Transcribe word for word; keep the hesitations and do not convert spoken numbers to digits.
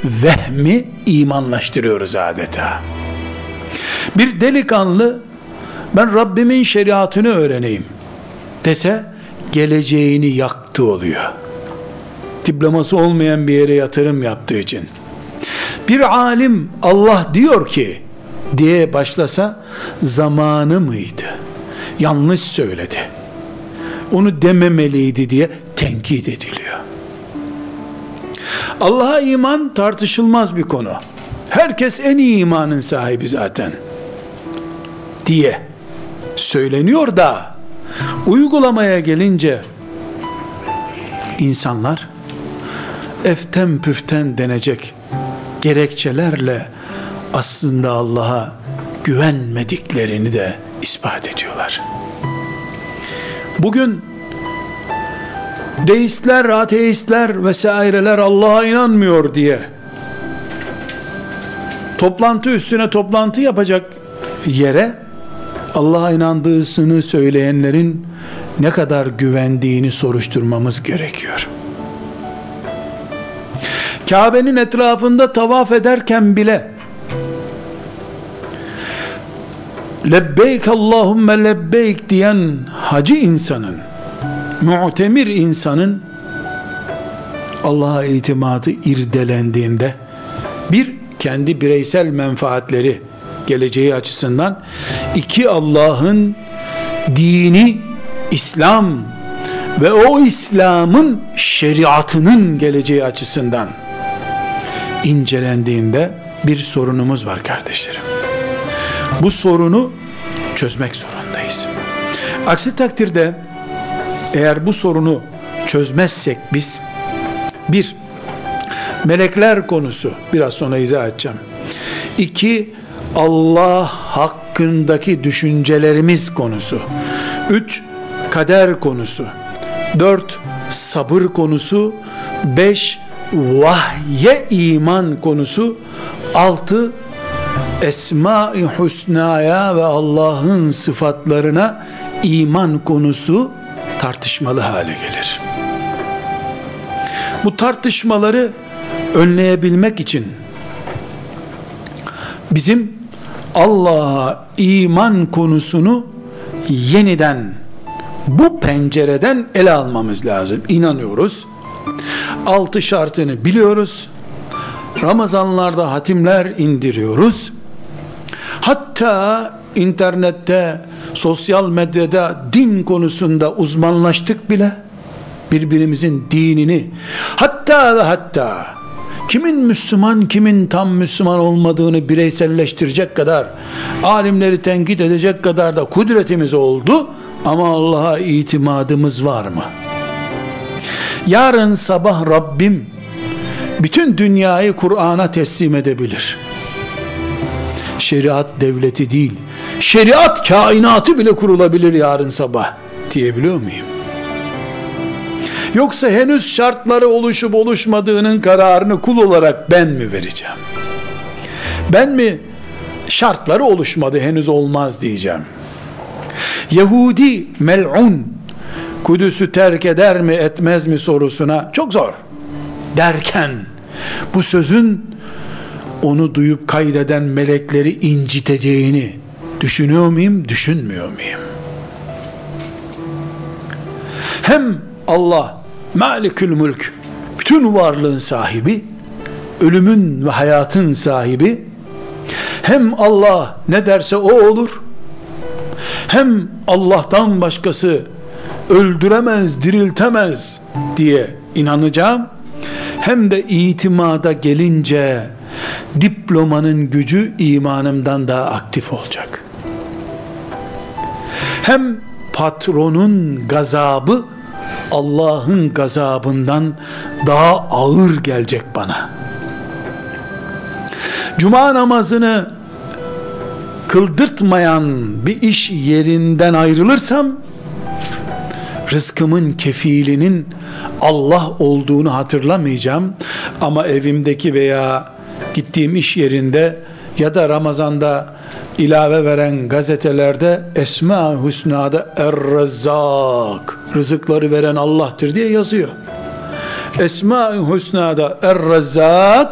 vehmi imanlaştırıyoruz adeta. Bir delikanlı ben Rabbimin şeriatını öğreneyim dese geleceğini yaktı oluyor. Diploması olmayan bir yere yatırım yaptığı için. Bir alim Allah diyor ki diye başlasa zamanı mıydı? Yanlış söyledi. Onu dememeliydi diye tenkit ediliyor. Allah'a iman tartışılmaz bir konu. Herkes en iyi imanın sahibi zaten diye söyleniyor da uygulamaya gelince insanlar eften püften denecek gerekçelerle aslında Allah'a güvenmediklerini de ispat ediyorlar. Bugün deistler, ateistler vesaireler Allah'a inanmıyor diye toplantı üstüne toplantı yapacak yere Allah'a inandığını söyleyenlerin ne kadar güvendiğini soruşturmamız gerekiyor. Kabe'nin etrafında tavaf ederken bile lebbeyk Allahümme lebbeyk diyen hacı insanın, mu'temir insanın Allah'a itimadı irdelendiğinde bir, kendi bireysel menfaatleri, geleceği açısından, iki, Allah'ın dini, İslam ve o İslam'ın şeriatının geleceği açısından incelendiğinde bir sorunumuz var kardeşlerim. Bu sorunu çözmek zorundayız. Aksi takdirde eğer bu sorunu çözmezsek biz, bir, melekler konusu, biraz sonra izah edeceğim. İki, Allah hakkındaki düşüncelerimiz konusu. Üç, kader konusu. Dört, sabır konusu. Beş, vahye iman konusu. Altı, Esma-i Hüsna'ya ve Allah'ın sıfatlarına iman konusu tartışmalı hale gelir. Bu tartışmaları önleyebilmek için bizim Allah'a iman konusunu yeniden bu pencereden ele almamız lazım. İnanıyoruz. Altı şartını biliyoruz. Ramazanlarda hatimler indiriyoruz. Hatta internette, sosyal medyada din konusunda uzmanlaştık bile. Birbirimizin dinini, hatta ve hatta kimin Müslüman, kimin tam Müslüman olmadığını bireyselleştirecek kadar, alimleri tenkit edecek kadar da kudretimiz oldu. Ama Allah'a itimadımız var mı? Yarın sabah Rabbim bütün dünyayı Kur'an'a teslim edebilir. Şeriat devleti değil, şeriat kainatı bile kurulabilir yarın sabah diyebiliyor muyum? Yoksa henüz şartları oluşup oluşmadığının kararını kul olarak ben mi vereceğim? Ben mi şartları oluşmadı henüz olmaz diyeceğim? Yahudi mel'un Kudüs'ü terk eder mi etmez mi sorusuna çok zor derken bu sözün onu duyup kaydeden melekleri inciteceğini düşünüyor muyum, düşünmüyor muyum? Hem Allah Malikül Mülk, bütün varlığın sahibi, ölümün ve hayatın sahibi, hem Allah ne derse o olur, hem Allah'tan başkası öldüremez, diriltemez diye inanacağım, hem de itimada gelince diplomanın gücü imanımdan daha aktif olacak. Hem patronun gazabı Allah'ın gazabından daha ağır gelecek bana. Cuma namazını kıldırtmayan bir iş yerinden ayrılırsam rızkımın kefilinin Allah olduğunu hatırlamayacağım. Ama evimdeki veya gittiğim iş yerinde ya da Ramazan'da ilave veren gazetelerde Esma-i Hüsna'da Er-Rezzak, rızıkları veren Allah'tır diye yazıyor. Esma-i Hüsna'da Er-Rezzak